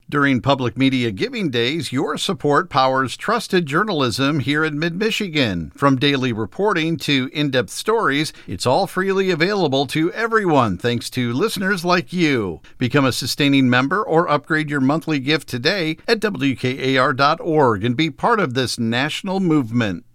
During Public Media Giving Days, your support powers trusted journalism here in Mid-Michigan. From daily reporting to in-depth stories, it's all freely available to everyone thanks to listeners like you. Become a sustaining member or upgrade your monthly gift today at WKAR.org and be part of this national movement.